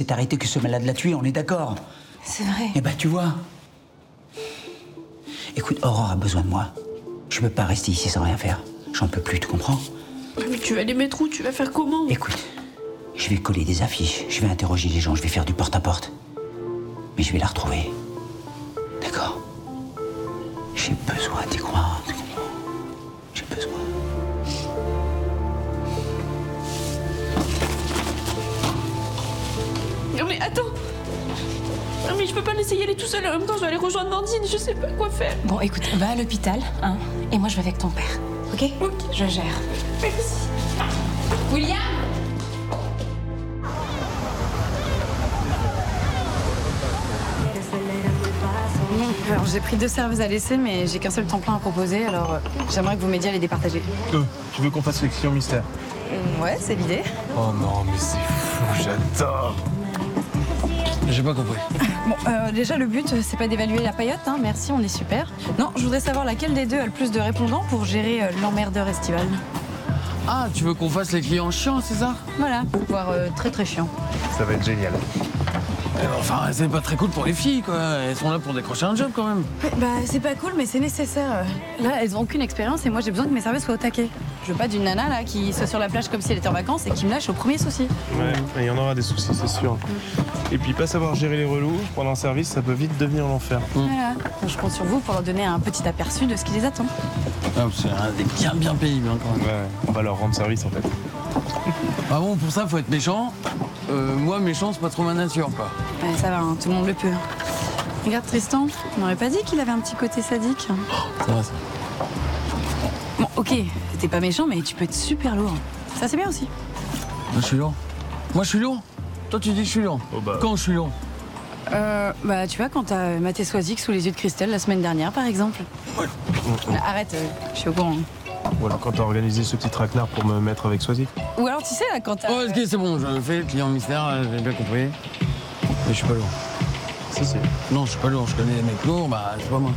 s'est arrêté que ce malade l'a tué, on est d'accord? C'est vrai. Eh ben, tu vois. Écoute, Aurore a besoin de moi. Je peux pas rester ici sans rien faire. J'en peux plus, tu comprends? Mais tu vas les mettre où? Tu vas faire comment? Écoute, je vais coller des affiches, je vais interroger les gens, je vais faire du porte-à-porte. Mais je vais la retrouver. D'accord? J'ai besoin d'y croire, tu comprends? J'ai besoin. Non mais attends. Non mais je peux pas laisser y aller tout seul. En même temps, je dois aller rejoindre Nandine. Je sais pas quoi faire. Bon, écoute, va à l'hôpital, hein, et moi je vais avec ton père. Ok? Ok. Je gère. Merci. William! Alors, j'ai pris 2 serveuses à laisser, mais j'ai qu'un seul temps plein à proposer, alors j'aimerais que vous m'aidiez à les départager. Tu veux qu'on fasse les clients mystères? Ouais, c'est l'idée. Oh non, mais c'est fou, j'adore. J'ai pas compris. Bon, déjà, le but, c'est pas d'évaluer la paillote, hein, merci, on est super. Non, je voudrais savoir laquelle des deux a le plus de répondants pour gérer l'emmerdeur estival. Ah, tu veux qu'on fasse les clients chiants, c'est ça? Voilà, voire très très chiant. Ça va être génial. Enfin, c'est pas très cool pour les filles, quoi. Elles sont là pour décrocher un job, quand même. Ouais, bah, c'est pas cool, mais c'est nécessaire. Là, elles ont aucune expérience et moi, j'ai besoin que mes serveuses soient au taquet. Je veux pas d'une nana, là, qui soit sur la plage comme si elle était en vacances et qui me lâche au premier souci. Ouais, il y en aura des soucis, c'est sûr. Et puis, pas savoir gérer les relous pendant un service, ça peut vite devenir l'enfer. Voilà. Je compte sur vous pour leur donner un petit aperçu de ce qui les attend. Ah, c'est un des bien pénible, hein, quand même. Ouais, on va leur rendre service, en fait. Ah bon, pour ça, faut être méchant. Moi, méchant, c'est pas trop ma nature, quoi. Ouais, ça va, hein, tout le monde le peut. Regarde Tristan, on n'aurait pas dit qu'il avait un petit côté sadique. Ça va, ça. Bon, ok, t'es pas méchant, mais tu peux être super lourd. Ça, c'est bien aussi. Moi, je suis lourd. Moi, je suis lourd. Toi, tu dis que je suis lourd. Oh bah. Quand je suis lourd? Bah, tu vois, quand t'as maté Swazik sous les yeux de Christelle la semaine dernière, par exemple. Ouais. Arrête, je suis au courant. Ou alors quand t'as organisé ce petit traquenard pour me mettre avec Swazik. Ou alors, tu sais, là, quand t'as... Oh, ok, c'est bon, je le fais, client mystère, j'ai bien compris. Mais je suis pas lourd. Si, si. Non, je suis pas lourd, je connais les mecs lourds, bah, c'est pas moi.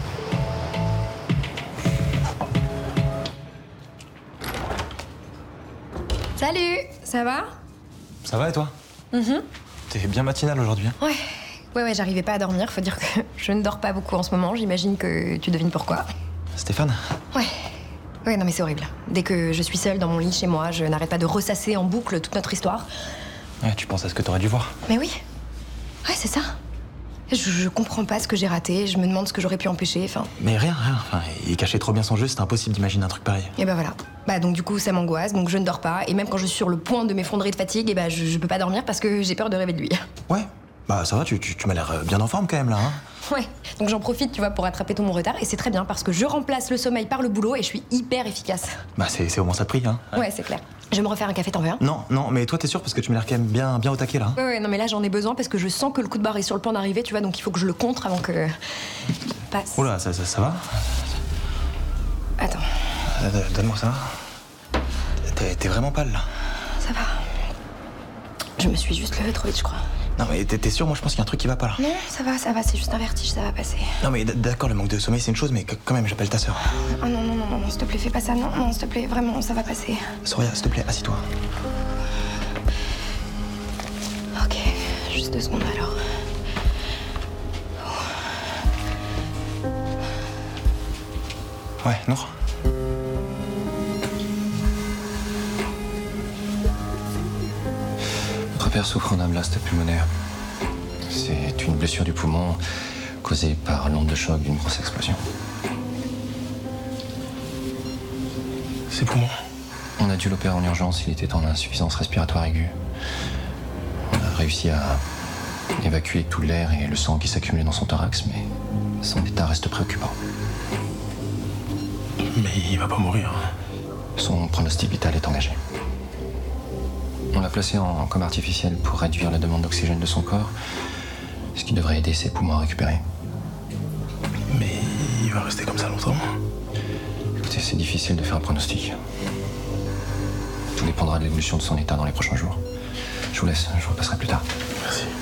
Salut, ça va? Ça va et toi? T'es bien matinale aujourd'hui. Hein? Ouais, j'arrivais pas à dormir. Faut dire que je ne dors pas beaucoup en ce moment. J'imagine que tu devines pourquoi. Stéphane? Ouais, non mais c'est horrible. Dès que je suis seule dans mon lit chez moi, je n'arrête pas de ressasser en boucle toute notre histoire. Ouais, tu penses à ce que t'aurais dû voir. Mais oui. Ouais, c'est ça. Je comprends pas ce que j'ai raté. Je me demande ce que j'aurais pu empêcher. Enfin. Mais rien. Enfin, il cachait trop bien son jeu, c'est impossible d'imaginer un truc pareil. Et bah voilà. Bah donc du coup, ça m'angoisse. Donc je ne dors pas. Et même quand je suis sur le point de m'effondrer de fatigue, et bah je peux pas dormir parce que j'ai peur de rêver de lui. Ouais. Bah ça va, tu m'as l'air bien en forme quand même là. Hein? Ouais. Donc j'en profite, tu vois, pour rattraper tout mon retard. Et c'est très bien parce que je remplace le sommeil par le boulot et je suis hyper efficace. Bah c'est au moins ça de prix, hein. Ouais, c'est clair. Je vais me refaire un café, t'en veux un? Non, mais toi t'es sûr parce que tu m'as l'air quand même bien au taquet là. Hein? Ouais, non mais là j'en ai besoin parce que je sens que le coup de barre est sur le point d'arriver, tu vois, donc il faut que je le contre avant que... passe. Oula, ça va? Attends, Donne-moi ça. T'es vraiment pâle là. ça va. Je me suis juste levée trop vite, je crois. Non mais t'es sûr, moi je pense qu'il y a un truc qui va pas là. Non, ça va, c'est juste un vertige, ça va passer. Non mais d'accord, le manque de sommeil c'est une chose, mais quand même j'appelle ta sœur. Oh non, s'il te plaît, fais pas ça, non, s'il te plaît, vraiment, ça va passer. Soria, s'il te plaît, assis-toi. Ok, juste 2 secondes alors. Ouais, Nour. Votre père souffre d'un blast pulmonaire. C'est une blessure du poumon causée par l'onde de choc d'une grosse explosion. Ses poumons. On a dû l'opérer en urgence, il était en insuffisance respiratoire aiguë. On a réussi à évacuer tout l'air et le sang qui s'accumulait dans son thorax, mais son état reste préoccupant. Mais il va pas mourir. Son pronostic vital est engagé. On l'a placé en coma artificiel pour réduire la demande d'oxygène de son corps, ce qui devrait aider ses poumons à récupérer. Mais il va rester comme ça longtemps? Écoutez, c'est difficile de faire un pronostic. Tout dépendra de l'évolution de son état dans les prochains jours. Je vous laisse, je vous repasserai plus tard. Merci.